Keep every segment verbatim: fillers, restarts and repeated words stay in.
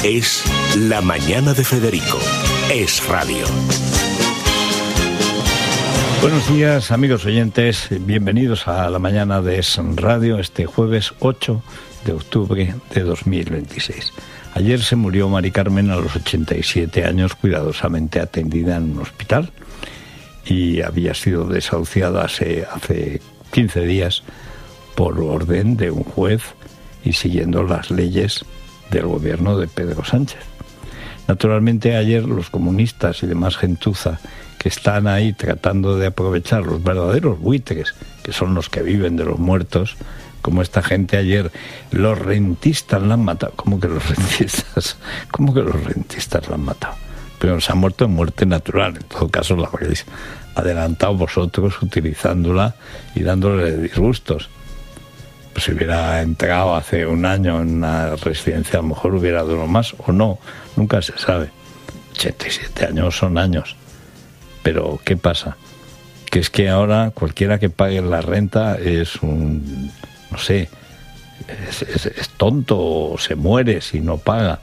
Es La Mañana de Federico. Es radio. Buenos días, amigos oyentes. Bienvenidos a La Mañana de Es Radio, este jueves ocho de octubre de dos mil veintiséis. Ayer se murió Mari Carmen a los ochenta y siete años, cuidadosamente atendida en un hospital, y había sido desahuciada hace, hace quince días por orden de un juez y siguiendo las leyes del gobierno de Pedro Sánchez. Naturalmente, ayer los comunistas y demás gentuza que están ahí tratando de aprovechar los verdaderos buitres, que son los que viven de los muertos, como esta gente ayer, los rentistas la han matado. ¿Cómo que los rentistas? ¿Cómo que los rentistas la han matado? Pero se ha muerto en muerte natural. En todo caso, la habréis adelantado vosotros utilizándola y dándole disgustos. Pues si hubiera entrado hace un año en una residencia, a lo mejor hubiera durado más o no. Nunca se sabe. ochenta y siete años son años. Pero, ¿qué pasa? Que es que ahora cualquiera que pague la renta es un... no sé, es, es, es tonto o se muere si no paga.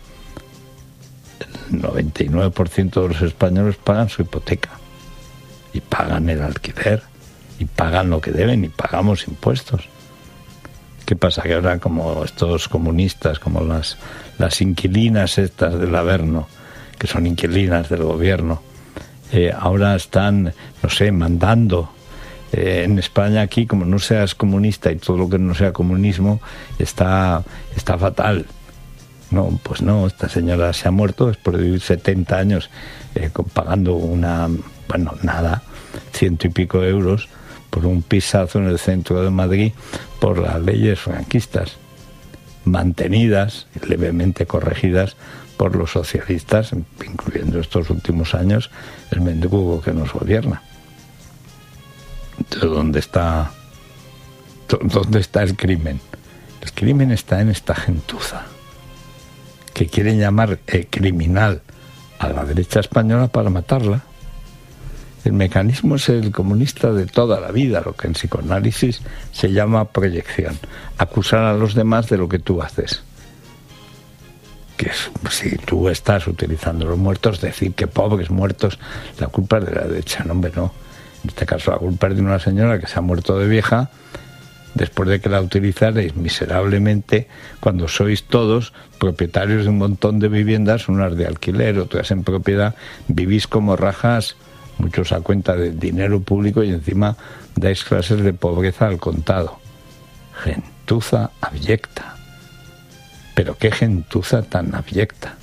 El noventa y nueve por ciento de los españoles pagan su hipoteca y pagan el alquiler y pagan lo que deben y pagamos impuestos. ¿Qué pasa? Que ahora, como estos comunistas, como las, las inquilinas estas del Averno, que son inquilinas del gobierno, eh, ahora están, no sé, mandando. Eh, en España, aquí, como no seas comunista y todo lo que no sea comunismo está, está fatal. No, pues no, esta señora se ha muerto después de vivir setenta años eh, pagando una, bueno, nada, ciento y pico de euros por un pisazo en el centro de Madrid por las leyes franquistas, mantenidas y levemente corregidas por los socialistas, incluyendo estos últimos años el mendrugo que nos gobierna. Entonces, ¿dónde está, ¿dónde está el crimen? El crimen está en esta gentuza, que quieren llamar eh, criminal a la derecha española para matarla. El mecanismo es el comunista de toda la vida, lo que en psicoanálisis se llama proyección. Acusar a los demás de lo que tú haces. Que es, si tú estás utilizando los muertos, decir que pobres muertos, la culpa es de la derecha. No, hombre, no. En este caso la culpa es de una señora que se ha muerto de vieja después de que la utilizaréis miserablemente cuando sois todos propietarios de un montón de viviendas, unas de alquiler, otras en propiedad, vivís como rajas, muchos a cuenta del dinero público y encima dais clases de pobreza al contado. Gentuza abyecta. Pero qué gentuza tan abyecta.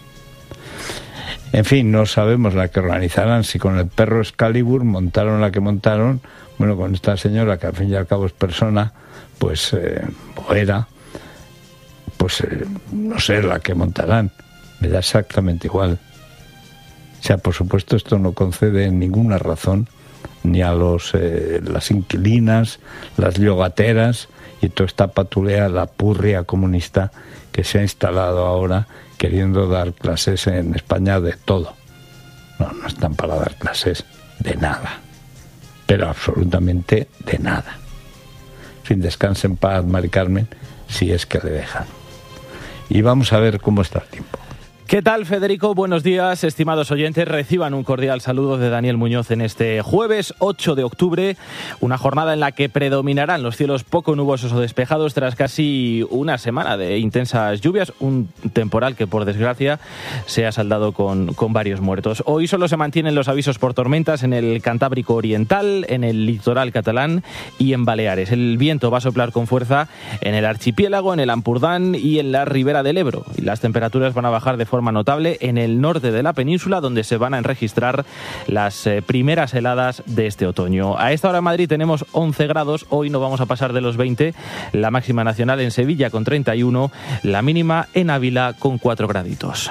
En fin, no sabemos la que organizarán, si con el perro Excalibur montaron la que montaron, bueno, con esta señora que al fin y al cabo es persona, pues, eh, o era, pues, eh, no sé, la que montarán, me da exactamente igual. O sea, por supuesto, esto no concede ninguna razón ni a los eh, las inquilinas, las yogateras y toda esta patulea, la purria comunista que se ha instalado ahora queriendo dar clases en España de todo. No, no están para dar clases de nada, pero absolutamente de nada. Sin descanse en paz, Mari Carmen, si es que le dejan. Y vamos a ver cómo está el tiempo. ¿Qué tal, Federico? Buenos días, estimados oyentes. Reciban un cordial saludo de Daniel Muñoz en este jueves ocho de octubre, una jornada en la que predominarán los cielos poco nubosos o despejados tras casi una semana de intensas lluvias, un temporal que, por desgracia, se ha saldado con, con varios muertos. Hoy solo se mantienen los avisos por tormentas en el Cantábrico Oriental, en el litoral catalán y en Baleares. El viento va a soplar con fuerza en el archipiélago, en el Ampurdán y en la ribera del Ebro. Y las temperaturas van a bajar de forma forma notable en el norte de la península, donde se van a registrar las eh, primeras heladas de este otoño. A esta hora en Madrid tenemos once grados, hoy no vamos a pasar de los veinte, la máxima nacional en Sevilla con treinta y uno, la mínima en Ávila con cuatro graditos.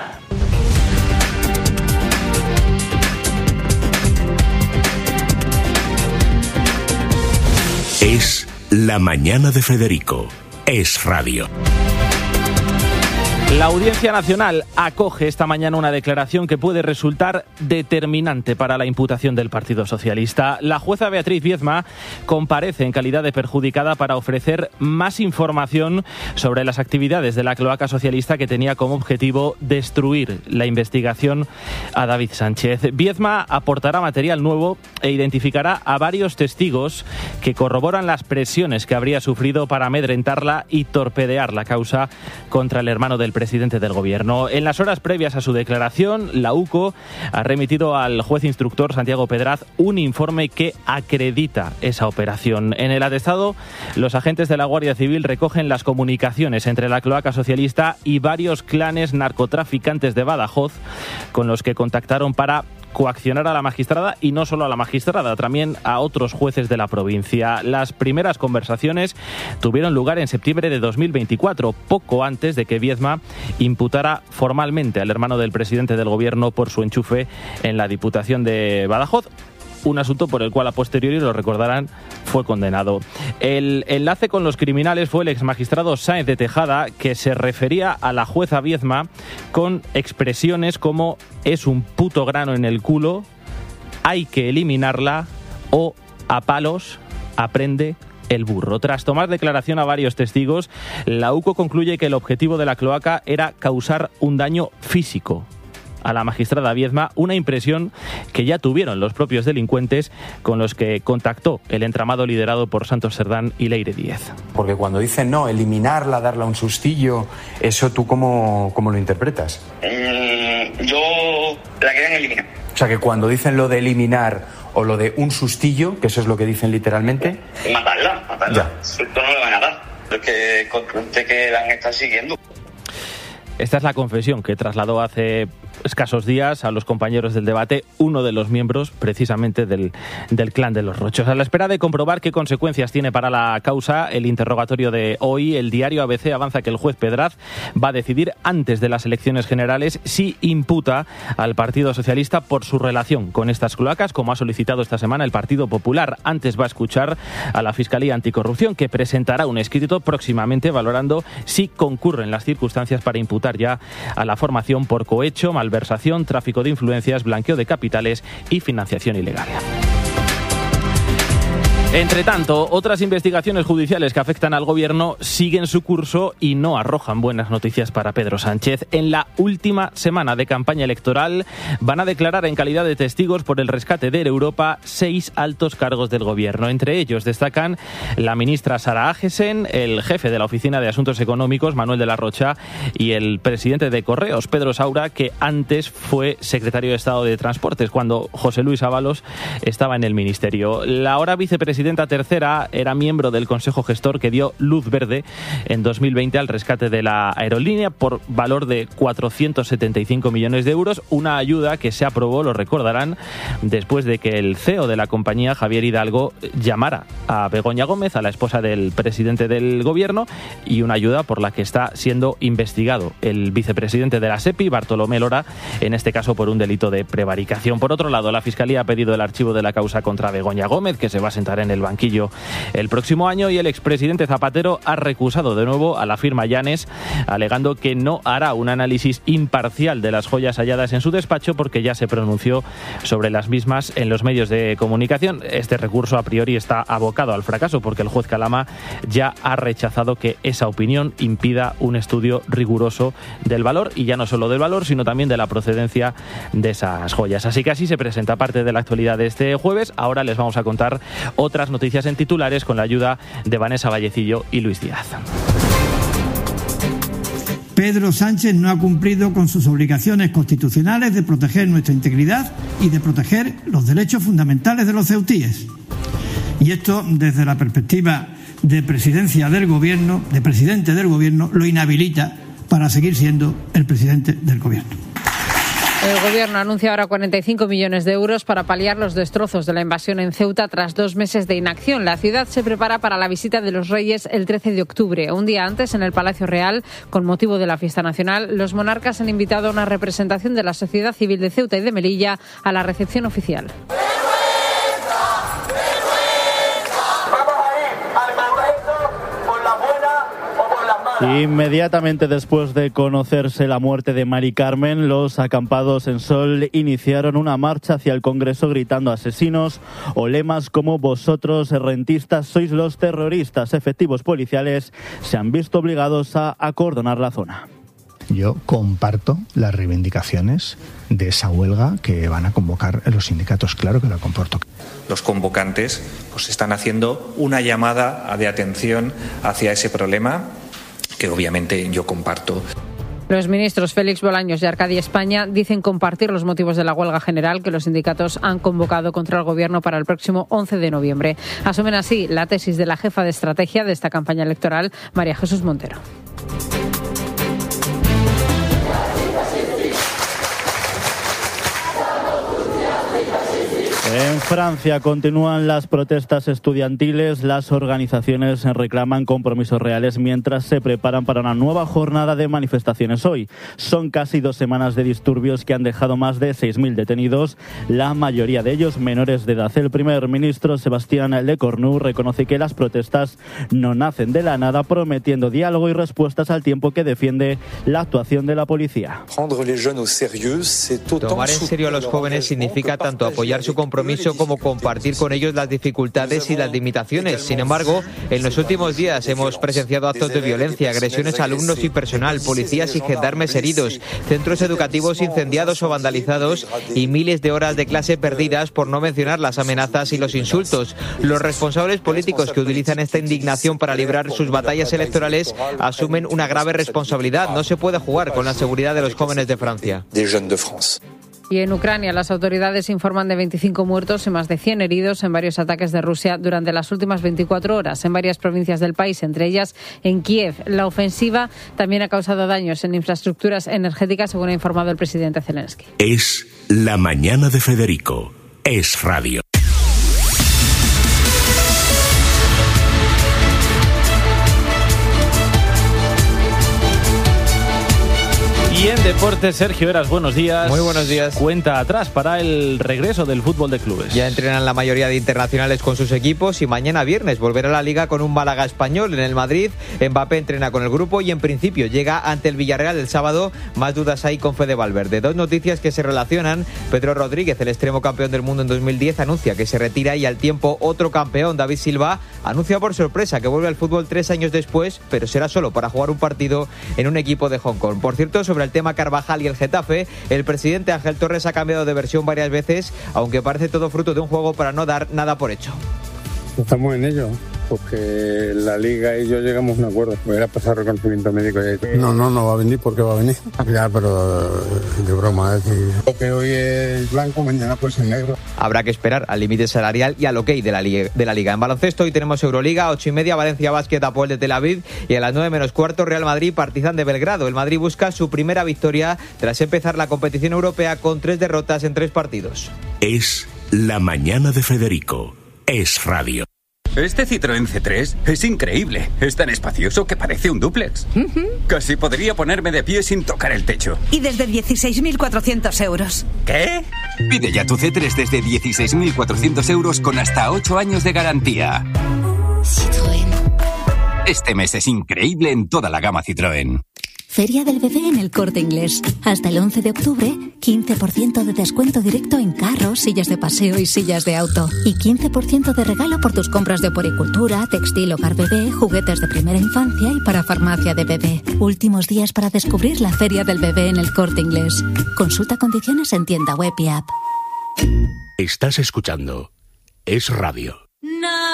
Es La Mañana de Federico. Es radio. La Audiencia Nacional acoge esta mañana una declaración que puede resultar determinante para la imputación del Partido Socialista. La jueza Beatriz Viezma comparece en calidad de perjudicada para ofrecer más información sobre las actividades de la cloaca socialista que tenía como objetivo destruir la investigación a David Sánchez. Viezma aportará material nuevo e identificará a varios testigos que corroboran las presiones que habría sufrido para amedrentarla y torpedear la causa contra el hermano del presidente presidente del Gobierno. En las horas previas a su declaración, la U C O ha remitido al juez instructor Santiago Pedraz un informe que acredita esa operación. En el atestado, los agentes de la Guardia Civil recogen las comunicaciones entre la cloaca socialista y varios clanes narcotraficantes de Badajoz con los que contactaron para coaccionar a la magistrada, y no solo a la magistrada, también a otros jueces de la provincia. Las primeras conversaciones tuvieron lugar en septiembre de dos mil veinticuatro, poco antes de que Viezma imputara formalmente al hermano del presidente del Gobierno por su enchufe en la Diputación de Badajoz. Un asunto por el cual a posteriori, lo recordarán, fue condenado. El enlace con los criminales fue el exmagistrado Sáenz de Tejada, que se refería a la jueza Viezma con expresiones como "es un puto grano en el culo", "hay que eliminarla" o "a palos aprende el burro". Tras tomar declaración a varios testigos, la U C O concluye que el objetivo de la cloaca era causar un daño físico a la magistrada Viezma, una impresión que ya tuvieron los propios delincuentes con los que contactó el entramado liderado por Santos Cerdán y Leire Díez. Porque cuando dicen no, eliminarla, darle un sustillo, ¿eso tú cómo, cómo lo interpretas? Mm, yo la querían eliminar. O sea, que cuando dicen lo de eliminar o lo de un sustillo, que eso es lo que dicen literalmente... Matarla, matarla. Ya. Esto no le van a dar. Es que consciente que la han estado siguiendo. Esta es la confesión que trasladó hace escasos días a los compañeros del debate uno de los miembros precisamente del, del clan de los Rochos. A la espera de comprobar qué consecuencias tiene para la causa el interrogatorio de hoy, el diario A B C avanza que el juez Pedraz va a decidir antes de las elecciones generales si imputa al Partido Socialista por su relación con estas cloacas, como ha solicitado esta semana el Partido Popular. Antes va a escuchar a la Fiscalía Anticorrupción, que presentará un escrito próximamente valorando si concurren las circunstancias para imputar ya a la formación por cohecho, malversación, tráfico de influencias, blanqueo de capitales y financiación ilegal. Entre tanto, otras investigaciones judiciales que afectan al Gobierno siguen su curso y no arrojan buenas noticias para Pedro Sánchez. En la última semana de campaña electoral van a declarar en calidad de testigos por el rescate de Europa seis altos cargos del Gobierno. Entre ellos destacan la ministra Sara Agesen, el jefe de la Oficina de Asuntos Económicos, Manuel de la Rocha, y el presidente de Correos, Pedro Saura, que antes fue secretario de Estado de Transportes, cuando José Luis Ábalos estaba en el ministerio. La ahora vicepresidenta tercera era miembro del Consejo Gestor que dio luz verde en dos mil veinte al rescate de la aerolínea por valor de cuatrocientos setenta y cinco millones de euros, una ayuda que se aprobó, lo recordarán, después de que el C E O de la compañía, Javier Hidalgo, llamara a Begoña Gómez, a la esposa del presidente del Gobierno, y una ayuda por la que está siendo investigado el vicepresidente de la SEPI, Bartolomé Lora, en este caso por un delito de prevaricación. Por otro lado, la Fiscalía ha pedido el archivo de la causa contra Begoña Gómez, que se va a sentar en el banquillo el próximo año, y el expresidente Zapatero ha recusado de nuevo a la firma Llanes, alegando que no hará un análisis imparcial de las joyas halladas en su despacho porque ya se pronunció sobre las mismas en los medios de comunicación. Este recurso a priori está abocado al fracaso porque el juez Calama ya ha rechazado que esa opinión impida un estudio riguroso del valor, y ya no solo del valor, sino también de la procedencia de esas joyas. Así que así se presenta parte de la actualidad de este jueves. Ahora les vamos a contar otras noticias en titulares con la ayuda de Vanessa Vallecillo y Luis Díaz. Pedro Sánchez no ha cumplido con sus obligaciones constitucionales de proteger nuestra integridad y de proteger los derechos fundamentales de los ceutíes. Y esto, desde la perspectiva de presidencia del Gobierno, de presidente del Gobierno, lo inhabilita para seguir siendo el presidente del Gobierno. El Gobierno anuncia ahora cuarenta y cinco millones de euros para paliar los destrozos de la invasión en Ceuta tras dos meses de inacción. La ciudad se prepara para la visita de los Reyes el trece de octubre. Un día antes, en el Palacio Real, con motivo de la fiesta nacional, los monarcas han invitado a una representación de la sociedad civil de Ceuta y de Melilla a la recepción oficial. Vamos a ir al Congreso por las buenas o por las malas. Inmediatamente después de conocerse la muerte de Mari Carmen, los acampados en Sol iniciaron una marcha hacia el Congreso gritando asesinos o lemas como vosotros, rentistas, sois los terroristas. Efectivos policiales se han visto obligados a acordonar la zona. Yo comparto las reivindicaciones de esa huelga que van a convocar los sindicatos, claro que lo comporto. Los convocantes pues están haciendo una llamada de atención hacia ese problema que obviamente yo comparto. Los ministros Félix Bolaños y Arcadia España dicen compartir los motivos de la huelga general que los sindicatos han convocado contra el Gobierno para el próximo once de noviembre. Asumen así la tesis de la jefa de estrategia de esta campaña electoral, María Jesús Montero. En Francia continúan las protestas estudiantiles. Las organizaciones reclaman compromisos reales mientras se preparan para una nueva jornada de manifestaciones hoy. Son casi dos semanas de disturbios que han dejado más de seis mil detenidos, la mayoría de ellos menores de edad. El primer ministro Sébastien Lecornu reconoce que las protestas no nacen de la nada, prometiendo diálogo y respuestas al tiempo que defiende la actuación de la policía. Tomar en serio a los jóvenes significa tanto apoyar su compromiso como compartir con ellos las dificultades y las limitaciones. Sin embargo, en los últimos días hemos presenciado actos de violencia, agresiones a alumnos y personal, policías y gendarmes heridos, centros educativos incendiados o vandalizados y miles de horas de clase perdidas, por no mencionar las amenazas y los insultos. Los responsables políticos que utilizan esta indignación para librar sus batallas electorales asumen una grave responsabilidad. No se puede jugar con la seguridad de los jóvenes de Francia. Y en Ucrania, las autoridades informan de veinticinco muertos y más de cien heridos en varios ataques de Rusia durante las últimas veinticuatro horas en varias provincias del país, entre ellas en Kiev. La ofensiva también ha causado daños en infraestructuras energéticas, según ha informado el presidente Zelensky. Es la mañana de Federico. Es radio. Y en deportes, Sergio Eras, buenos días. Muy buenos días. Cuenta atrás para el regreso del fútbol de clubes. Ya entrenan la mayoría de internacionales con sus equipos y mañana viernes volverá a la Liga con un Málaga español en el Madrid. Mbappé entrena con el grupo y en principio llega ante el Villarreal el sábado. Más dudas hay con Fede Valverde. Dos noticias que se relacionan. Pedro Rodríguez, el extremo campeón del mundo en dos mil diez, anuncia que se retira y al tiempo otro campeón, David Silva, anuncia por sorpresa que vuelve al fútbol tres años después, pero será solo para jugar un partido en un equipo de Hong Kong. Por cierto, sobre el tema Carvajal y el Getafe, el presidente Ángel Torres ha cambiado de versión varias veces, aunque parece todo fruto de un juego para no dar nada por hecho. Estamos en ello, porque la Liga y yo llegamos a un acuerdo. Voy a pasar reconocimiento médico y todo. No, no, no va a venir porque va a venir. Ya, pero de broma, es decir, lo que hoy es blanco, mañana pues es negro. Habrá que esperar al límite salarial y al ok de la, liga, de la Liga. En baloncesto hoy tenemos Euroliga, ocho y media, Valencia Basket, Apoel de Tel Aviv, y a las nueve menos cuarto, Real Madrid, Partizan de Belgrado. El Madrid busca su primera victoria tras empezar la competición europea con tres derrotas en tres partidos. Es la mañana de Federico. Es radio. Este Citroën C tres es increíble. Es tan espacioso que parece un dúplex. Uh-huh. Casi podría ponerme de pie sin tocar el techo. Y desde dieciséis mil cuatrocientos euros. ¿Qué? Pide ya tu C tres desde dieciséis mil cuatrocientos euros con hasta ocho años de garantía. Citroën. Este mes es increíble en toda la gama Citroën. Feria del Bebé en El Corte Inglés. Hasta el once de octubre, quince por ciento de descuento directo en carros, sillas de paseo y sillas de auto. Y quince por ciento de regalo por tus compras de poricultura, textil, hogar bebé, juguetes de primera infancia y para farmacia de bebé. Últimos días para descubrir la Feria del Bebé en El Corte Inglés. Consulta condiciones en tienda web y app. Estás escuchando Es Radio.